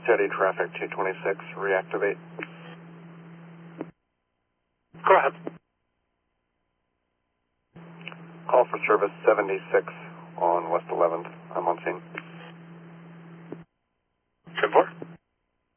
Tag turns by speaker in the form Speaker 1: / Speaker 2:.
Speaker 1: Steady traffic 226, reactivate.
Speaker 2: Go ahead.
Speaker 1: Call for service 76 on West 11th. I'm on scene.